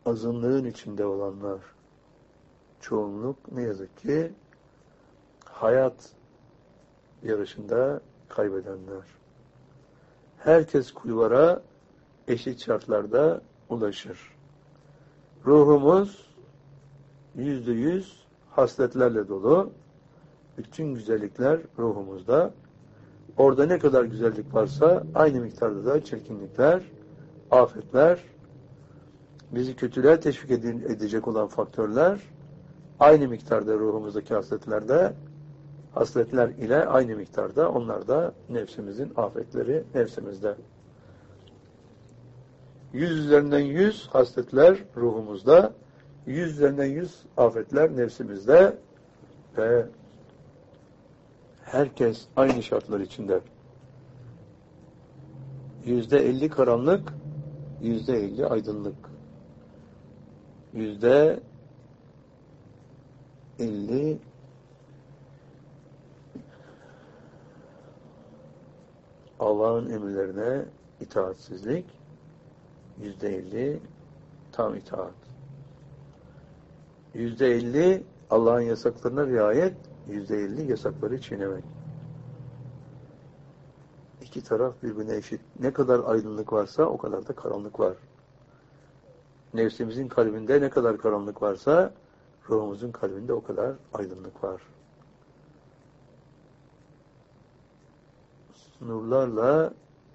azınlığın içinde olanlar, çoğunluk ne yazık ki hayat yarışında kaybedenler. Herkes kulvara eşit şartlarda ulaşır. Ruhumuz %100 hasletlerle dolu. Bütün güzellikler ruhumuzda. Orada ne kadar güzellik varsa aynı miktarda da çirkinlikler, afetler, bizi kötülüğe teşvik edecek olan faktörler aynı miktarda ruhumuzdaki hasletler ile aynı miktarda, onlar da nefsimizin afetleri nefsimizde. 100 üzerinden 100 hasletler ruhumuzda, 100 üzerinden 100 afetler nefsimizde ve herkes aynı şartlar içinde. %50 karanlık, %50 aydınlık. %50 Allah'ın emirlerine itaatsizlik, %50 tam itaat. %50 Allah'ın yasaklarına riayet, %50 yasakları çiğnemek. İki taraf birbirine eşit. Ne kadar aydınlık varsa o kadar da karanlık var. Nefsimizin kalbinde ne kadar karanlık varsa ruhumuzun kalbinde o kadar aydınlık var. Nurlarla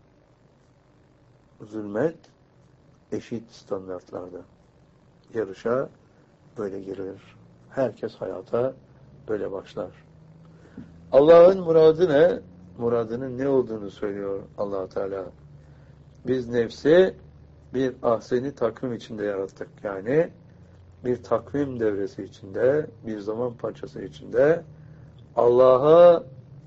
zulmet eşit standartlarda. Yarışa böyle girilir. Herkes hayata böyle başlar. Allah'ın muradı ne? Muradının ne olduğunu söylüyor Allah Teala. Biz nefsi bir ahseni takvim içinde yarattık. Yani bir takvim devresi içinde, bir zaman parçası içinde Allah'a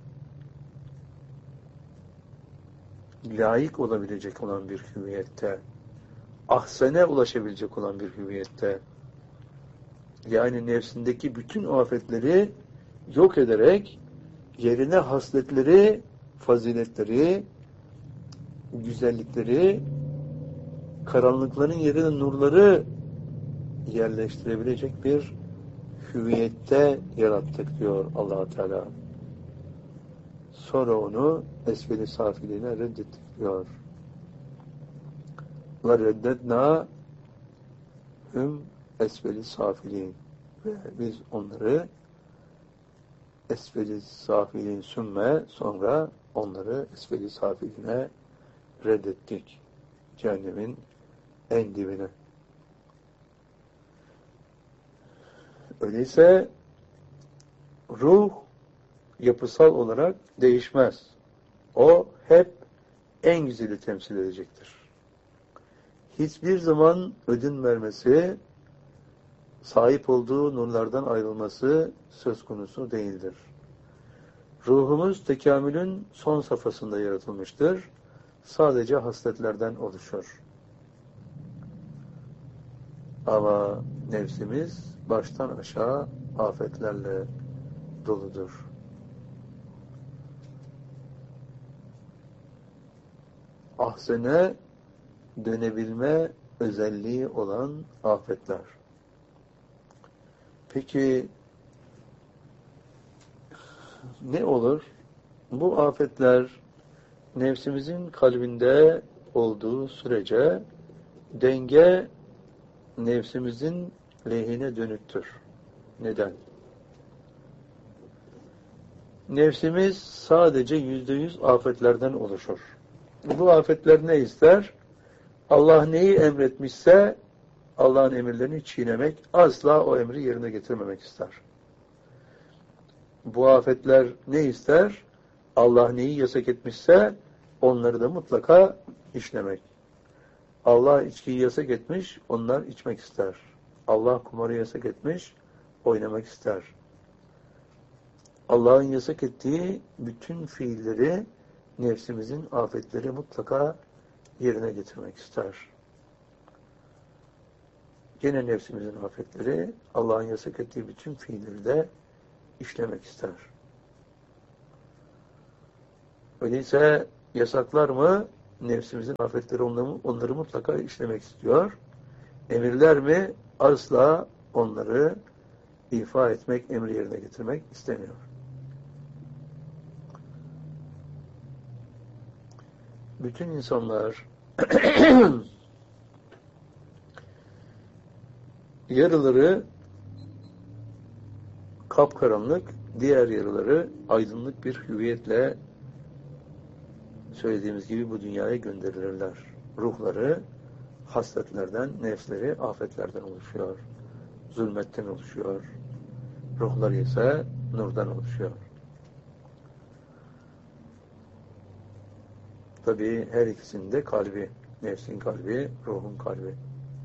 layık olabilecek olan bir hüviyette, ahsene ulaşabilecek olan bir hüviyette, yani nefsindeki bütün afetleri yok ederek yerine hasletleri, faziletleri, güzellikleri, karanlıkların yerine nurları yerleştirebilecek bir hüviyette yarattık diyor Allah Teala. Sonra onu esfeli safiliğine reddettik diyor. Ve reddetna hüm esfeli safiliğin. Ve biz onları esfeli safiliğin sümme, sonra onları esfeli safiliğine reddettik. Cehennemin en dibine. Öyleyse ruh yapısal olarak değişmez. O hep en güzeli temsil edecektir. Hiçbir zaman ödün vermesi, sahip olduğu nurlardan ayrılması söz konusu değildir. Ruhumuz tekamülün son safhasında yaratılmıştır. Sadece hasletlerden oluşur. Ama nefsimiz baştan aşağı afetlerle doludur. Ahsene dönebilme özelliği olan afetler. Peki ne olur? Bu afetler nefsimizin kalbinde olduğu sürece denge nefsimizin lehine dönüktür. Neden? Nefsimiz sadece %100 afetlerden oluşur. Bu afetler ne ister? Allah neyi emretmişse Allah'ın emirlerini çiğnemek, asla o emri yerine getirmemek ister. Bu afetler ne ister? Allah neyi yasak etmişse onları da mutlaka işlemek. Allah içkiyi yasak etmiş, onlar içmek ister. Allah kumarı yasak etmiş, oynamak ister. Allah'ın yasak ettiği bütün fiilleri, nefsimizin afetleri mutlaka yerine getirmek ister. Gene nefsimizin afetleri, Allah'ın yasak ettiği bütün fiilleri de işlemek ister. Öyleyse yasaklar mı? Nefsimizin afetleri onları mutlaka işlemek istiyor. Emirler mi? Asla onları ifa etmek, emri yerine getirmek istemiyor. Bütün insanlar yarıları kapkaranlık, diğer yarıları aydınlık bir hüviyetle söylediğimiz gibi bu dünyaya gönderilirler. Ruhları hasletlerden, nefsleri afetlerden oluşuyor. Zulmetten oluşuyor. Ruhları ise nurdan oluşuyor. Tabii her ikisinde kalbi, nefsin kalbi, ruhun kalbi.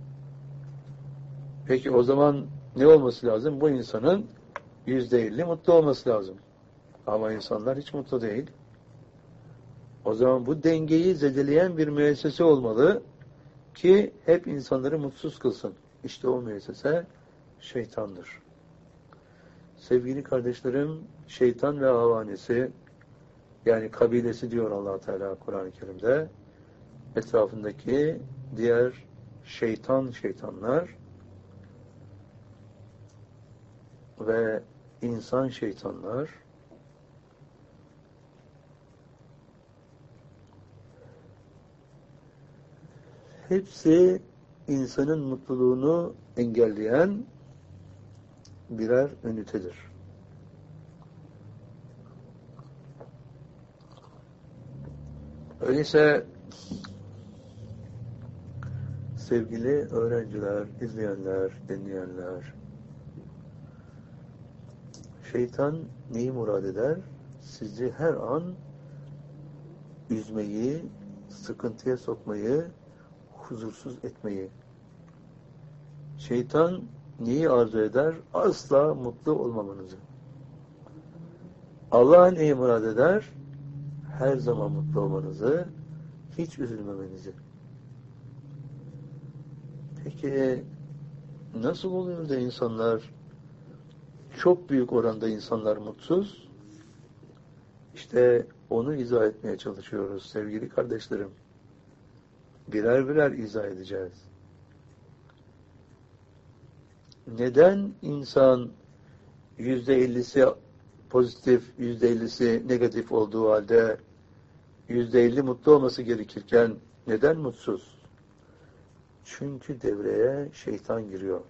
Peki o zaman ne olması lazım? Bu insanın %50 mutlu olması lazım. Ama insanlar hiç mutlu değil. O zaman bu dengeyi zedeleyen bir müessese olmalı ki hep insanları mutsuz kılsın. İşte o müessese şeytandır. Sevgili kardeşlerim, şeytan ve havanesi, yani kabilesi diyor Allah Teala Kur'an-ı Kerim'de, etrafındaki diğer şeytanlar ve insan şeytanlar hepsi insanın mutluluğunu engelleyen birer ünitedir. Öyleyse sevgili öğrenciler, izleyenler, dinleyenler, şeytan neyi murad eder? Sizi her an üzmeyi, sıkıntıya sokmayı, huzursuz etmeyi. Şeytan neyi arzu eder? Asla mutlu olmamanızı. Allah neyi murad eder? Her zaman mutlu olmanızı, hiç üzülmemenizi. Peki nasıl oluyor da insanlar, çok büyük oranda insanlar mutsuz? İşte onu izah etmeye çalışıyoruz sevgili kardeşlerim. Birer birer izah edeceğiz. Neden insan %50'si pozitif, %50'si negatif olduğu halde %50 mutlu olması gerekirken neden mutsuz? Çünkü devreye şeytan giriyor.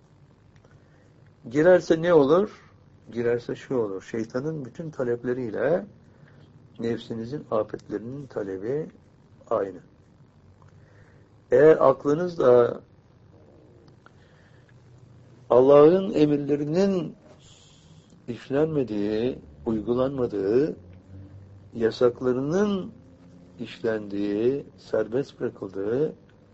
Girerse ne olur? Girerse şu olur. Şeytanın bütün talepleriyle nefsinizin afetlerinin talebi aynı. Eğer aklınız da Allah'ın emirlerinin işlenmediği, uygulanmadığı, yasaklarının işlendiği, serbest bırakıldığı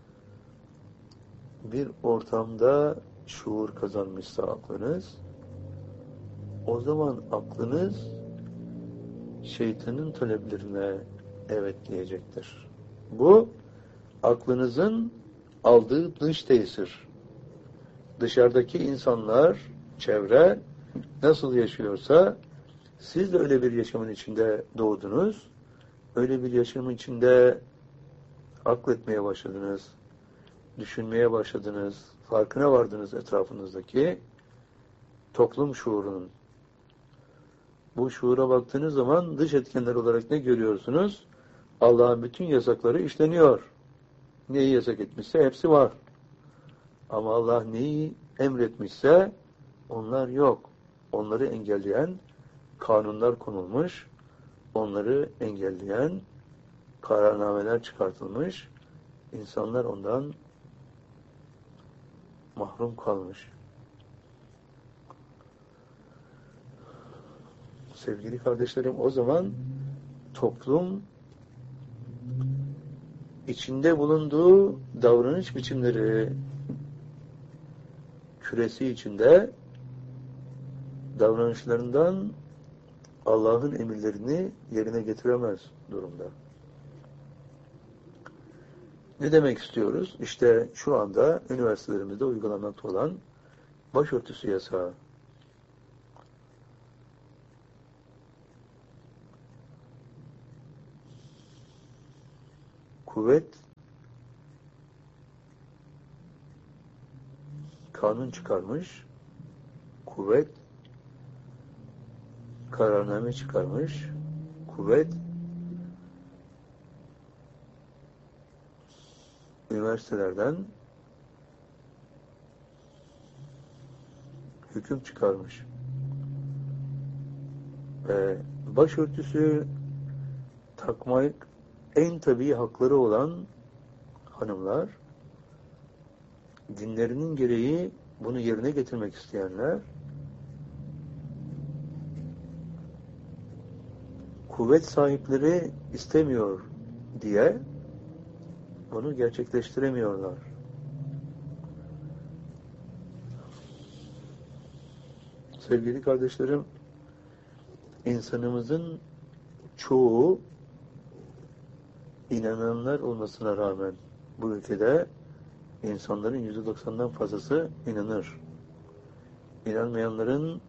bir ortamda şuur kazanmışsa aklınız, o zaman aklınız şeytanın taleplerine evet diyecektir. Bu aklınızın aldığı dış tesir. Dışarıdaki insanlar, çevre nasıl yaşıyorsa siz de öyle bir yaşamın içinde doğdunuz. Öyle bir yaşamın içinde akletmeye başladınız. Düşünmeye başladınız. Farkına vardınız etrafınızdaki toplum şuurunun. Bu şuura baktığınız zaman dış etkenler olarak ne görüyorsunuz? Allah'ın bütün yasakları işleniyor. Neyi yasak etmişse hepsi var. Ama Allah neyi emretmişse onlar yok. Onları engelleyen kanunlar konulmuş, onları engelleyen kararnameler çıkartılmış, insanlar ondan mahrum kalmış. Sevgili kardeşlerim, o zaman toplum içinde bulunduğu davranış biçimleri küresi içinde davranışlarından Allah'ın emirlerini yerine getiremez durumda. Ne demek istiyoruz? İşte şu anda üniversitelerimizde uygulanmakta olan başörtüsü yasağı. Kuvvet kanun çıkarmış, kuvvet, kararname çıkarmış, kuvvet, üniversitelerden hüküm çıkarmış. Ve başörtüsü takmak en tabii hakları olan hanımlar, dinlerinin gereği bunu yerine getirmek isteyenler, kuvvet sahipleri istemiyor diye bunu gerçekleştiremiyorlar. Sevgili kardeşlerim, insanımızın çoğu inananlar olmasına rağmen bu ülkede insanların %90'dan fazlası inanır. İnanmayanların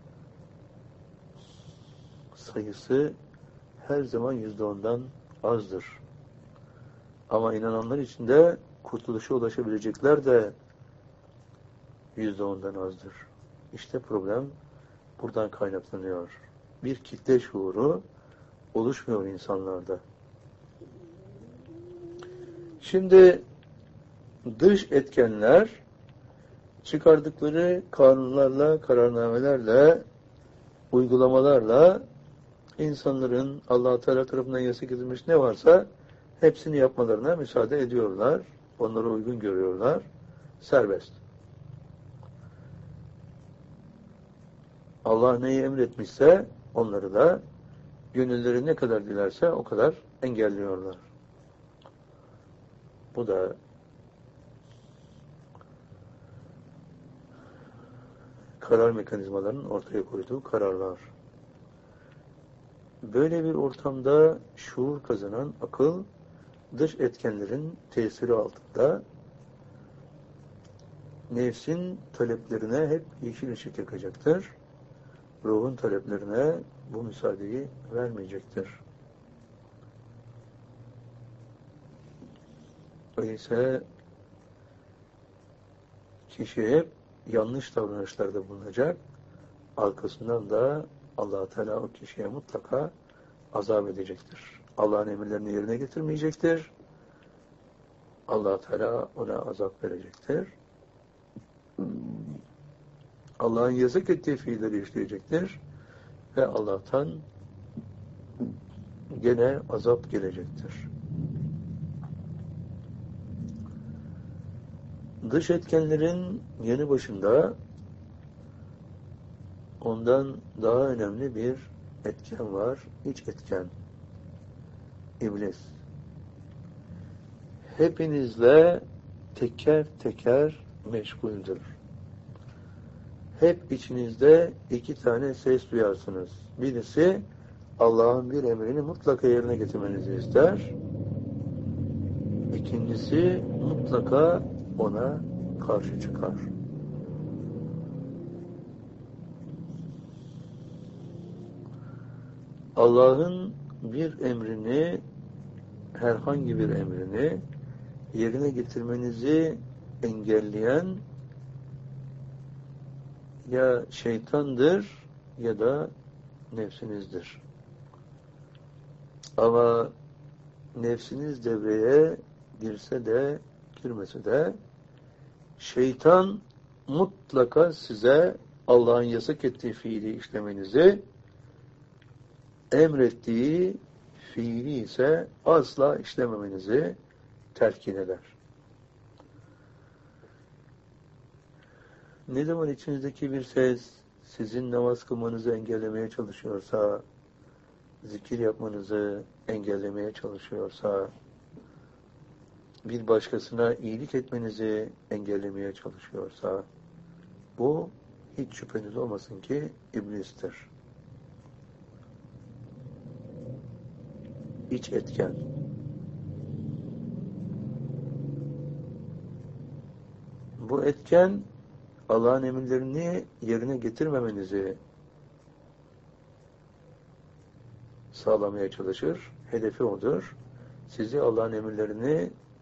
sayısı her zaman %10'dan azdır. Ama inananlar içinde kurtuluşa ulaşabilecekler de %10'dan azdır. İşte problem buradan kaynaklanıyor. Bir kitle şuuru oluşmuyor insanlarda. Şimdi dış etkenler çıkardıkları kanunlarla, kararnamelerle, uygulamalarla insanların Allah-u Teala tarafından yasak edilmiş ne varsa hepsini yapmalarına müsaade ediyorlar. Onlara uygun görüyorlar. Serbest. Allah neyi emretmişse onları da gönülleri ne kadar dilerse o kadar engelliyorlar. Bu da karar mekanizmalarının ortaya koyduğu kararlar. Böyle bir ortamda şuur kazanan akıl, dış etkenlerin tesiri altında nefsin taleplerine hep yeşil ışık yakacaktır. Ruhun taleplerine bu müsaadeyi vermeyecektir. Öyleyse kişi hep yanlış davranışlarda bulunacak. Arkasından da Allah-u Teala o kişiye mutlaka azap edecektir. Allah'ın emirlerini yerine getirmeyecektir. Allah-u Teala ona azap verecektir. Allah'ın yasak ettiği fiilleri işleyecektir. Ve Allah'tan gene azap gelecektir. Dış etkenlerin yanı başında ondan daha önemli bir etken var. İç etken. İblis. Hepinizle teker teker meşguldür. Hep içinizde iki tane ses duyarsınız. Birisi Allah'ın bir emrini mutlaka yerine getirmenizi ister. İkincisi mutlaka ona karşı çıkar. Allah'ın bir emrini, herhangi bir emrini yerine getirmenizi engelleyen ya şeytandır ya da nefsinizdir. Ama nefsiniz devreye girse de girmese de şeytan mutlaka size Allah'ın yasak ettiği fiili işlemenizi, emrettiği fiili ise asla işlememenizi telkin eder. Ne zaman içinizdeki bir ses sizin namaz kılmanızı engellemeye çalışıyorsa, zikir yapmanızı engellemeye çalışıyorsa, bir başkasına iyilik etmenizi engellemeye çalışıyorsa, bu hiç şüpheniz olmasın ki iblistir. İç etken. Bu etken Allah'ın emirlerini yerine getirmemenizi sağlamaya çalışır. Hedefi odur. Sizi Allah'ın emirlerini